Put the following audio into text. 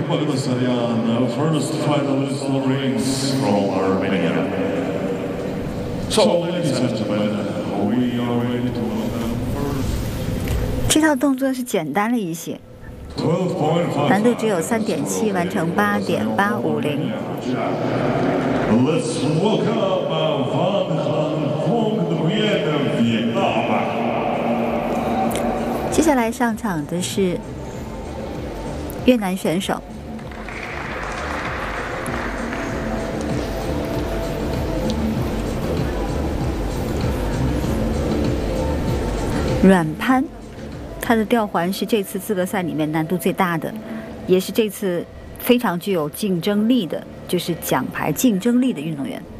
Bagdasaryan, first finalist in the rings from Armenia. So, ladies and gentlemen, we are ready to welcome first. 这套动作是简单了一些，难度只有3.7，完成8.850。 Let's welcome Van Han from Vietnam. 接下来上场的是越南选手，阮潘，他的吊环是这次资格赛里面难度最大的，也是这次非常具有竞争力的，就是奖牌竞争力的运动员。